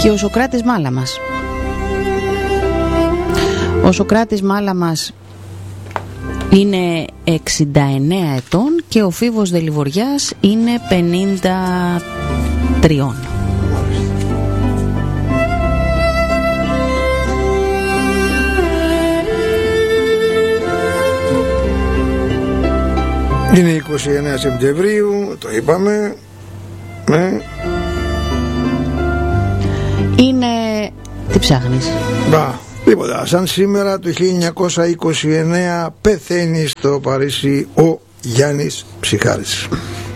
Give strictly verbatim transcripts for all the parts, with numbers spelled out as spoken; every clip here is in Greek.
και ο Σωκράτης Μάλαμας. Ο Σωκράτης Μάλαμας είναι εξήντα εννέα ετών και ο Φίβος Δελιβοριάς είναι πενήντα τρία. Είναι είκοσι εννέα Σεπτεμβρίου, το είπαμε. Ναι. Είναι... Τι ψάχνεις? Μπα, τίποτα. Σαν σήμερα το χίλια εννιακόσια είκοσι εννέα πεθαίνει στο Παρίσι ο Γιάννης Ψιχάρης.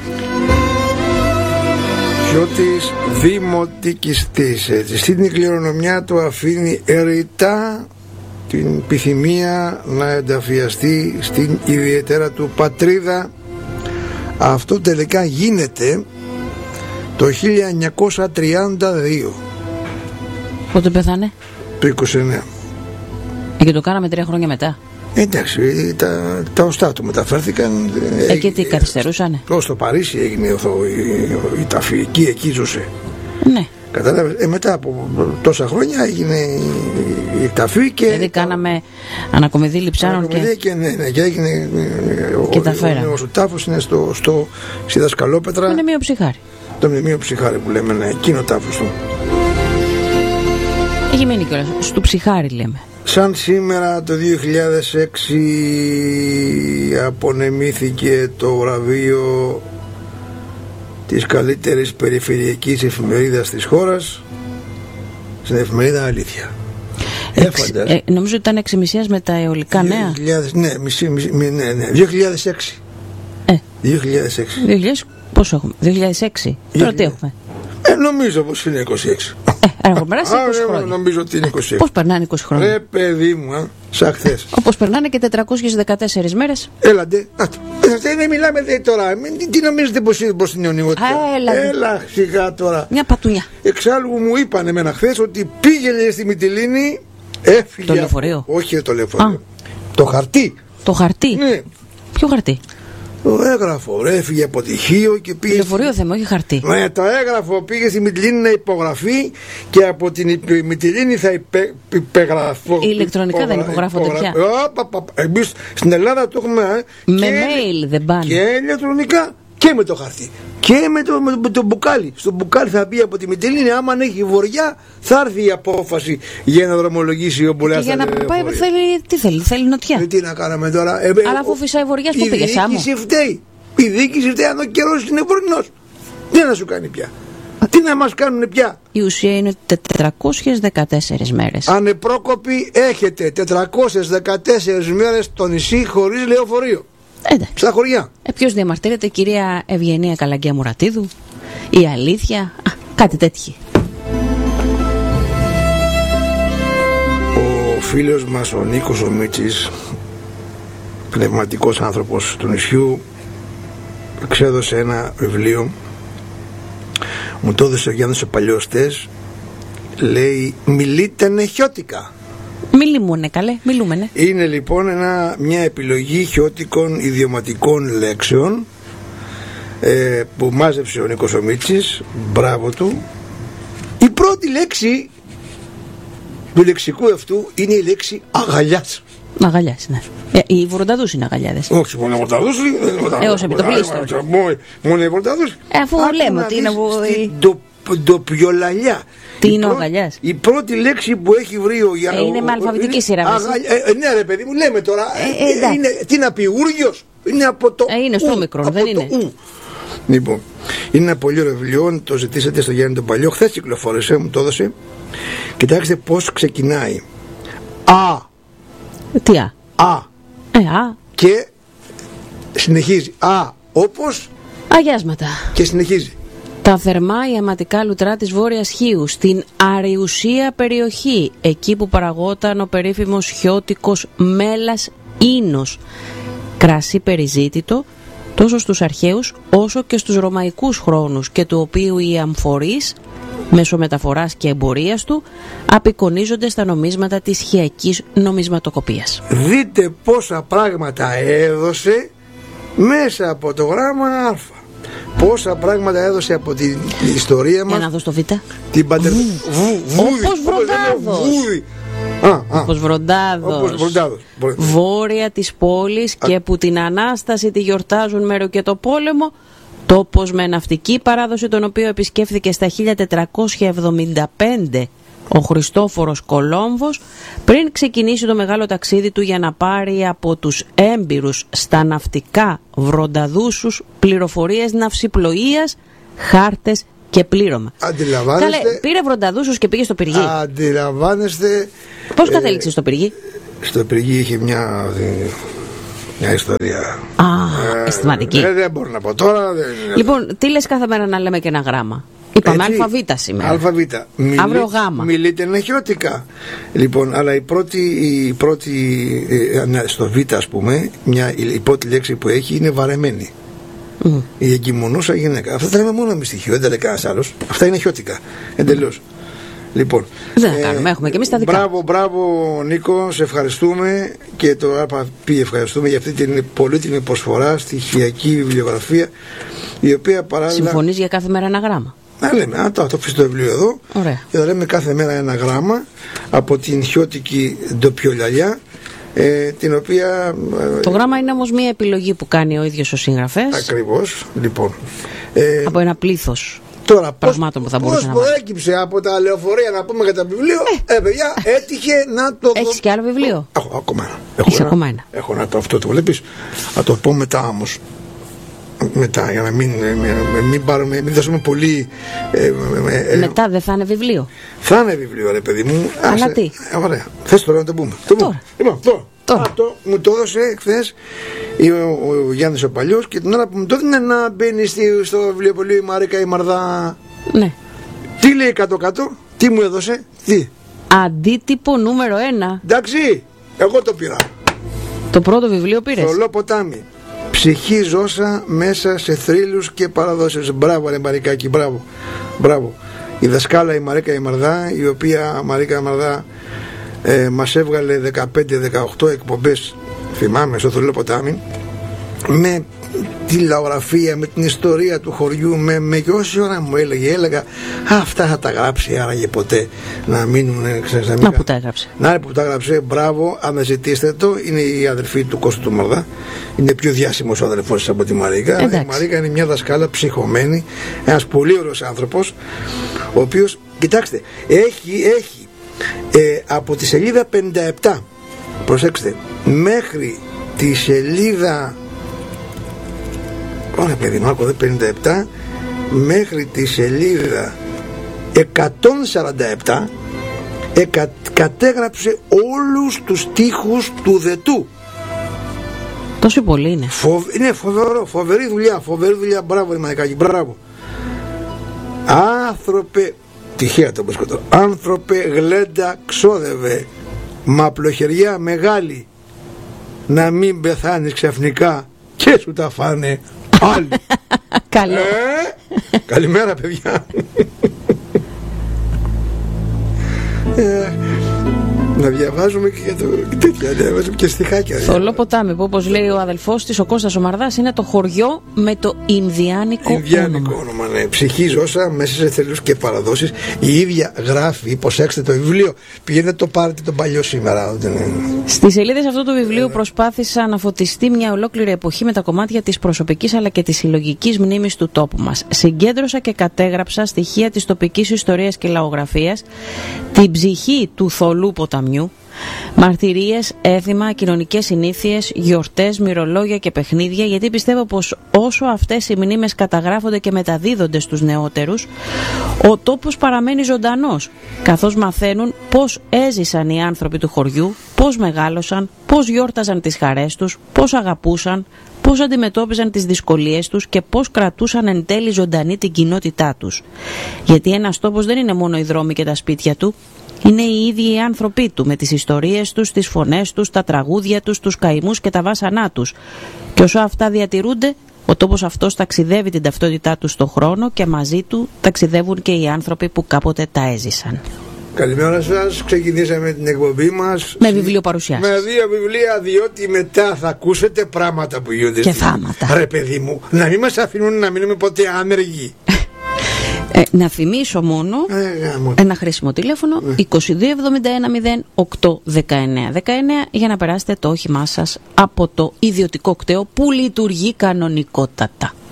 Χιώτης δημοτικιστής, έτσι. Στην κληρονομιά του αφήνει ερητά την επιθυμία να ενταφιαστεί στην ιδιαίτερα του πατρίδα. Αυτό τελικά γίνεται το χίλια εννιακόσια τριάντα δύο. Πότε πέθανε? Το είκοσι εννέα. Και το κάναμε τρία χρόνια μετά. Εντάξει, τα, τα οστά του μεταφέρθηκαν. Ε, και τι, καθυστερούσανε? Το στο Παρίσι έγινε η, η, η ταφή, εκεί, εκεί ζούσε. Ναι. Κατάλαβες, ε, μετά από τόσα χρόνια έγινε η, η ταφή και... Δηλαδή κάναμε ανακομιδή λειψάνων και... και... ναι, ναι, και έγινε... Και ο, τα φέρα. Ο, ο, ο τάφος είναι στο, στο, στη Δασκαλόπετρα. Το μνημείο Ψιχάρη. Το μνημείο Ψιχάρη που λέμε, ναι, εκείνο τάφος του. Έχει μείνει κιόλας, στο Ψιχάρη λέμε. Σαν σήμερα το δύο χιλιάδες έξι απονεμήθηκε το βραβείο της καλύτερης περιφερειακής εφημερίδας της χώρας στην εφημερίδα Αλήθεια. Εξ, ε, νομίζω ότι ήταν εξημισίας με τα αιωλικά νέα. δύο χιλιάδες, ναι, μισή, μισή, ναι, ναι, δύο χιλιάδες έξι. Ε, δύο χιλιάδες έξι. δύο χιλιάδες, πόσο έχουμε, δύο χιλιάδες έξι. Τώρα τι έχουμε? Ε, νομίζω πως είναι είκοσι έξι. Ε, έχω περάσει είκοσι χρόνια. Νομίζω ότι είναι είκοσι έξι. Πώς περνάνε είκοσι χρόνια? Ρε παιδί μου, α, σαν χθες. Όπως περνάνε και τετρακόσιες δεκατέσσερις μέρες. Έλαντε. Δεν μιλάμε δε τώρα. Τι νομίζετε πως είναι, πως είναι η ονειότητα? Έλα σιγά τώρα. Μια πατουνιά. Εξάλλου μου είπαν εμένα χθες ότι πήγαινε στη Μυτιλήνη. Έφυγε. Το λεωφορείο? Όχι το λεωφορείο. Το χαρτί. Το χαρτί? Ναι. Ποιο χαρτί? Το έγγραφο, ρε, έφυγε από τυχείο και πήγε. Λεωφορείο θέμα, όχι χαρτί. Ναι, το έγγραφο πήγε στη Μυτιλήνη να υπογραφεί και από την Μυτιλήνη θα υπε, υπεγραφώ. Ηλεκτρονικά υπογρα... δεν υπογράφονται πια. Εμείς στην Ελλάδα το έχουμε. Ε, με και, mail δεν πάνε. Και ηλεκτρονικά και με το χαρτί. Και με το, με, με το μπουκάλι. Στο μπουκάλι θα πει από τη Μυτιλήνη, άμα έχει βοριά, θα έρθει η απόφαση για να δρομολογήσει ο Μπουλάς. Και για να πάει, θέλει, τι θέλει, θέλει νοτιά. Ε, τι να κάναμε τώρα. Ε, αλλά αφού φυσάει βοριά, πού πήγε Σάμο? Η διοίκηση φταίει. Η διοίκηση φταίει, αν ο καιρός είναι βορεινός. Τι να σου κάνει πια? Τι να μας κάνουν πια? Η ουσία είναι τετρακόσιες δεκατέσσερις μέρες. Ανεπρόκοποι έχετε τετρακόσιες δεκατέσσερις μέρες στο νησί χωρίς λεωφορείο. Εντάξει. Στα χωριά. Ε, ποιος διαμαρτύρεται, κυρία Ευγενία Καλαγκιά Μουρατίδου? Η Αλήθεια? Α, κάτι τέτοιο. Ο φίλος μας ο Νίκος ο Μίτσης, πνευματικός άνθρωπος του νησιού, εξέδωσε ένα βιβλίο. Μου το έδωσε ο Γιάννης ο Παλιώστες. Λέει «Μιλείτε νεχιώτικα». Μιλήμουνε καλέ, μιλούμενε. Είναι λοιπόν ένα, μια επιλογή χιώτικων ιδιωματικών λέξεων ε, που μάζεψε ο Νίκος ο Μίτσης. Μπράβο του. Η πρώτη λέξη του λεξικού αυτού είναι η λέξη αγαλιάς. Αγαλιάς, ναι. Ε, οι Βορονταδούς είναι αγαλιάδες. Όχι, μόνο οι Βορονταδούς. Ε, ως επιτοπλίστων. Μόνο οι Βορονταδούς. Ε, αφού λέμε ότι είναι... Ντοπιολαλιά. Τι είναι ο αγαλιάς? Η πρώτη λέξη που έχει βρει ο Γιάννης. Ε, είναι με αλφαβητική σειρά. Ε, ναι ρε παιδί μου, λέμε τώρα. Ε, ε, είναι, τι να πει, Ούργιος? Είναι από το ε, είναι στο μικρό, δεν είναι. Ου. Λοιπόν, είναι ένα πολύ ωραίο βιβλίο. Το ζητήσατε στο Γιάννη τον Παλιό. Χθες κυκλοφόρησε, μου το έδωσε. Κοιτάξτε πώς ξεκινάει. Α. Τι α? Α. Ε, α. Και συνεχίζει. Α, όπως. Αγιάσματα. Και συνεχίζει. Τα θερμά ιαματικά λουτρά της Βόρειας Χίου, στην Αριουσία περιοχή, εκεί που παραγόταν ο περίφημος χιώτικος μέλας ίνος. Κρασί περιζήτητο, τόσο στους αρχαίους όσο και στους ρωμαϊκούς χρόνους, και του οποίου οι αμφορείς, μέσω μεταφοράς και εμπορίας του, απεικονίζονται στα νομίσματα της χιακής νομισματοκοπίας. Δείτε πόσα πράγματα έδωσε μέσα από το γράμμα Α. πόσα πράγματα έδωσε από την ιστορία μας. Για να δω στο Β. Την παντερ... Βου, βούδι, όπως Βροντάδος. Α, όπως Βροντάδος. Βροντάδος. Βόρεια της πόλης α. και που την Ανάσταση τη γιορτάζουν μέρο και το πόλεμο, τόπος με ναυτική παράδοση τον οποίο επισκέφθηκε στα χίλια τετρακόσια εβδομήντα πέντε ο Χριστόφορος Κολόμβος πριν ξεκινήσει το μεγάλο ταξίδι του για να πάρει από τους έμπειρους στα ναυτικά βρονταδούσους πληροφορίες ναυσιπλοείας, χάρτες και πλήρωμα. Αντιλαμβάνεστε. Καλέ, πήρε βρονταδούσους και πήγε στο πυργί. Αντιλαμβάνεστε. Πώς κατέληξε ε, στο πυργί? Στο πυργί είχε μια, μια ιστορία. Α, ε, αισθηματική. Δεν, δεν μπορώ να πω τώρα. Δεν... Λοιπόν, τι λες κάθε μέρα να λέμε και ένα γράμμα? Είπαμε αλφαβήτα σήμερα. Αλφαβήτα. Μιλ... Αύριο γάμα. Μιλείτε νεχιώτικα. Λοιπόν, αλλά η πρώτη, η πρώτη ε, στο Β, ας πούμε, μια, η πρώτη λέξη που έχει είναι βαρεμένη. Mm. Η εγκυμονούσα γυναίκα. Αυτά τα λέμε μόνο με στοιχείο, δεν τα λέει κανένας άλλος. Αυτά είναι νεχιώτικα. Εντελώς. Λοιπόν, δεν θα κάνουμε, έχουμε και εμείς τα δικά. Μπράβο, μπράβο Νίκο, σε ευχαριστούμε και το ΑΠΑΠΗ ευχαριστούμε για αυτή την πολύτιμη προσφορά στοιχειακή βιβλιογραφία, η οποία παράλληλα. Συμφωνείς για κάθε μέρα ένα γράμμα? Να λέμε, α, το, το αφήσω το βιβλίο εδώ. Ωραία. Και θα λέμε κάθε μέρα ένα γράμμα από την χιώτικη ντοπιολαλιά, ε, την οποία. Το γράμμα είναι όμως μια επιλογή που κάνει ο ίδιος ο συγγραφέας. Ακριβώς, λοιπόν. Ε, από ένα πλήθος. Τώρα, πραγμάτων που θα μπορούσε να βάλει. Πώς προέκυψε από τα λεωφορεία να πούμε για τα βιβλίο, ε, ε παιδιά, έτυχε να το δω. Έχεις και άλλο βιβλίο? Έχω ακόμα ένα. Έχω ένα, ακόμα ένα. Έχω ένα, το αυτό το βλέπεις. Θα το πω μετά όμως. Μετά, για να μην, μην, πάρουμε, μην δώσουμε πολύ. Ε, ε, μετά δεν θα είναι βιβλίο? Θα είναι βιβλίο, ρε παιδί μου. Αλλά άσε, τι? Ε, ωραία. Θες τώρα να το πούμε? Το τώρα. Λοιπόν, τώρα. τώρα. Α, το, μου το έδωσε χθες ο, ο Γιάννης ο Παλιός και την ώρα που μου το έδινε να μπαίνει στο βιβλιοπωλείο η Μαρίκα η Μαρδά. Ναι. Τι λέει κάτω-κάτω, τι μου έδωσε, τι? Αντίτυπο νούμερο ένα. Εντάξει, εγώ το πήρα. Το πρώτο βιβλίο πήρες? Θολό ποτάμι. Ψυχή ζώσα μέσα σε θρύλους και παραδόσεις. Μπράβο ρε Μαρικάκη, μπράβο. Μπράβο. Η δασκάλα η Μαρίκα η Μαρδά, η οποία Μαρίκα η Μαρδά ε, μας έβγαλε δεκαπέντε δεκαοκτώ εκπομπές, θυμάμαι, στο Θολό ποτάμι, με τη λαογραφία, με την ιστορία του χωριού, με, με και όση ώρα μου έλεγε, έλεγα αυτά θα τα γράψει άραγε ποτέ να μείνουν, ξέρεις, να μην να που τα έγραψε. Να που τα έγραψε, μπράβο, αναζητήστε το. Είναι η αδερφή του Κώστου του Μαρδά, είναι πιο διάσημος ο αδερφός από τη Μαρίκα. Η Μαρίκα είναι μια δασκάλα ψυχωμένη, ένας πολύ ωραίος άνθρωπος, ο οποίος, κοιτάξτε, έχει, έχει ε, από τη σελίδα πενήντα επτά, προσέξτε, μέχρι τη σελίδα, ωραία παιδί μου, άκου πενήντα επτά, μέχρι τη σελίδα εκατόν σαράντα επτά εκα, κατέγραψε όλους τους στίχους του Δετού. Τόσο πολύ είναι. Φοβ, είναι φοβερό, φοβερή δουλειά, φοβερή δουλειά, μπράβο ρε Μαϊκάκη, μπράβο. Άνθρωπε, τυχαία το μπασκοτώ, άνθρωπε γλέντα ξόδευε, μα πλοχεριά μεγάλη, να μην πεθάνεις ξαφνικά και σου τα φάνε άλλοι. Καλό. Ε, καλημέρα παιδιά. ε, να διαβάζουμε και για το τέτοια, να διαβάζουμε και στιχάκια. Θολό ποτάμι που, όπως λέει ο αδελφός της ο Κώστας ο Μαρδάς, είναι το χωριό με το Ινδιάνικο, Ινδιάνικο όνομα. όνομα ναι. Ψυχή ζώσα μέσα σε θελούς και παραδόσεις. Η ίδια γράφει, προσέξτε το βιβλίο, πηγαίνετε το πάρετε το παλιό σήμερα. Στις σελίδες αυτού του βιβλίου προσπάθησα να φωτιστεί μια ολόκληρη εποχή με τα κομμάτια της προσωπικής αλλά και της συλλογικής μνήμης του τόπου μας. Συγκέντρωσα και κατέγραψα στοιχεία της τοπικής ιστορίας και λαογραφίας, την ψυχή του θολού ποταμιού, μαρτυρίες, έθιμα, κοινωνικές συνήθειες, γιορτές, μυρολόγια και παιχνίδια, γιατί πιστεύω πως όσο αυτές οι μνήμες καταγράφονται και μεταδίδονται στους νεότερους, ο τόπος παραμένει ζωντανός, καθώς μαθαίνουν πώς έζησαν οι άνθρωποι του χωριού, πώς μεγάλωσαν, πώς γιόρταζαν τις χαρές τους, πώς αγαπούσαν, πώς αντιμετώπιζαν τις δυσκολίες τους και πώς κρατούσαν εν τέλει ζωντανή την κοινότητά τους. Γιατί ένας τόπος δεν είναι μόνο οι δρόμοι και τα σπίτια του, είναι οι ίδιοι οι άνθρωποι του, με τις ιστορίες τους, τις φωνές τους, τα τραγούδια τους, τους καημούς και τα βάσανά τους. Και όσο αυτά διατηρούνται, ο τόπος αυτός ταξιδεύει την ταυτότητά του στον χρόνο και μαζί του ταξιδεύουν και οι άνθρωποι που κάποτε τα έζησαν. Καλημέρα σας. Ξεκινήσαμε την εκπομπή μας με βιβλιοπαρουσιάσεις. Με δύο βιβλία, διότι μετά θα ακούσετε πράγματα που γίνονται. Και θάματα. Ρε παιδί μου, να μην μας αφήνουν να μείνουμε ποτέ άνεργοι. Ε, να θυμίσω μόνο ε, ένα χρήσιμο τηλέφωνο ε. είκοσι δύο εβδομήντα ένα μηδέν οκτώ δεκαεννέα δεκαεννέα για να περάσετε το όχημά σας από το ιδιωτικό κτέο που λειτουργεί κανονικότατα.